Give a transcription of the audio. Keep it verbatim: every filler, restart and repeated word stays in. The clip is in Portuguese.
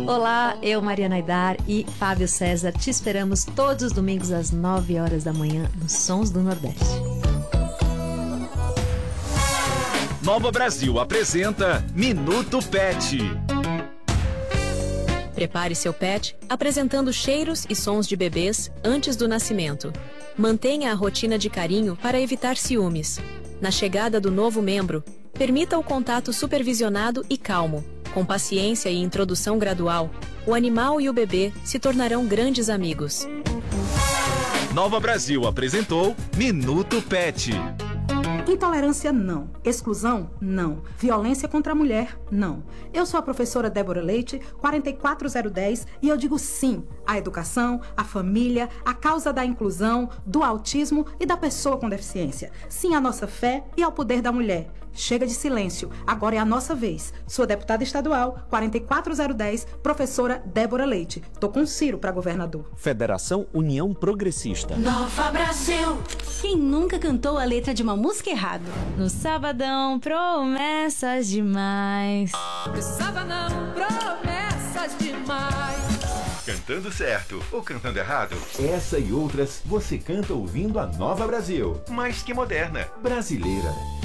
Olá, eu, Mariana Aidar e Fábio César te esperamos todos os domingos às nove horas da manhã nos Sons do Nordeste. Nova Brasil apresenta Minuto Pet. Prepare seu pet apresentando cheiros e sons de bebês antes do nascimento. Mantenha a rotina de carinho para evitar ciúmes. Na chegada do novo membro, permita o contato supervisionado e calmo. Com paciência e introdução gradual, o animal e o bebê se tornarão grandes amigos. Nova Brasil apresentou Minuto Pet. Intolerância, não. Exclusão, não. Violência contra a mulher, não. Eu sou a professora Débora Leite, quarenta e quatro zero dez, e eu digo sim à educação, à família, à causa da inclusão, do autismo e da pessoa com deficiência. Sim à nossa fé e ao poder da mulher. Chega de silêncio, agora é a nossa vez. Sou deputada estadual, quarenta e quatro zero dez, professora Débora Leite. Tô com Ciro para governador. Federação União Progressista. Nova Brasil! Quem nunca cantou a letra de uma música errado? No sabadão, promessas demais. No sabadão, promessas demais. Cantando certo ou cantando errado? Essa e outras você canta ouvindo a Nova Brasil. Mais que moderna. Brasileira.